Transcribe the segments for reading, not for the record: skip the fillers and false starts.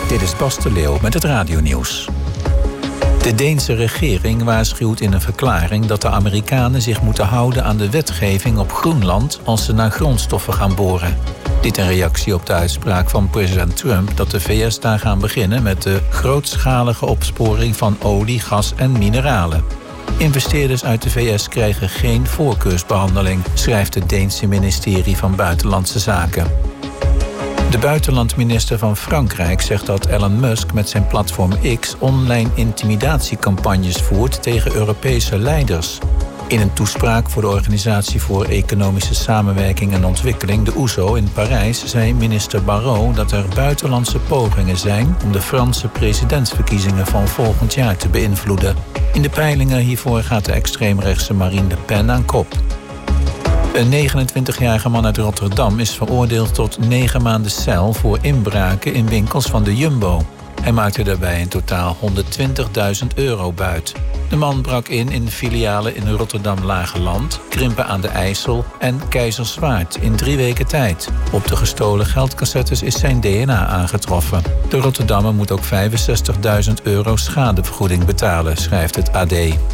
Dit is Bas de Leeuw met het radionieuws. De Deense regering waarschuwt in een verklaring dat de Amerikanen zich moeten houden aan de wetgeving op Groenland als ze naar grondstoffen gaan boren. Dit in reactie op de uitspraak van president Trump dat de VS daar gaan beginnen met de grootschalige opsporing van olie, gas en mineralen. Investeerders uit de VS krijgen geen voorkeursbehandeling, schrijft het Deense ministerie van Buitenlandse Zaken. De buitenlandminister van Frankrijk zegt dat Elon Musk met zijn platform X online intimidatiecampagnes voert tegen Europese leiders. In een toespraak voor de Organisatie voor Economische Samenwerking en Ontwikkeling, de OESO, in Parijs, zei minister Barrot dat er buitenlandse pogingen zijn om de Franse presidentsverkiezingen van volgend jaar te beïnvloeden. In de peilingen hiervoor gaat de extreemrechtse Marine Le Pen aan kop. Een 29-jarige man uit Rotterdam is veroordeeld tot 9 maanden cel voor inbraken in winkels van de Jumbo. Hij maakte daarbij in totaal €120.000 buit. De man brak in filialen in Rotterdam-Lageland, Krimpen aan de IJssel en Keizerswaard in 3 weken tijd. Op de gestolen geldcassettes is zijn DNA aangetroffen. De Rotterdammer moet ook €65.000 schadevergoeding betalen, schrijft het AD.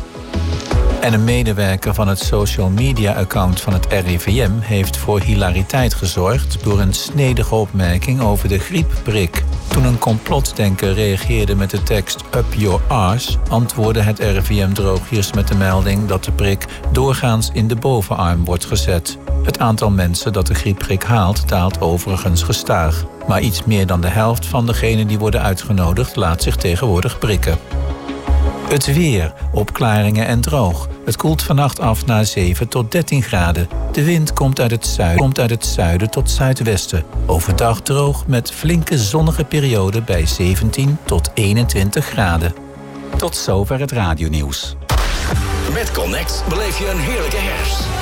En een medewerker van het social media-account van het RIVM heeft voor hilariteit gezorgd door een snedige opmerking over de griepprik. Toen een complotdenker reageerde met de tekst "Up your arse", antwoordde het RIVM droogjes met de melding dat de prik doorgaans in de bovenarm wordt gezet. Het aantal mensen dat de griepprik haalt daalt overigens gestaag. Maar iets meer dan de helft van degenen die worden uitgenodigd laat zich tegenwoordig prikken. Het weer, opklaringen en droog. Het koelt vannacht af naar 7 tot 13 graden. De wind komt uit het zuiden tot zuidwesten. Overdag droog met flinke zonnige perioden bij 17 tot 21 graden. Tot zover het radionieuws. Met Connect beleef je een heerlijke herfst.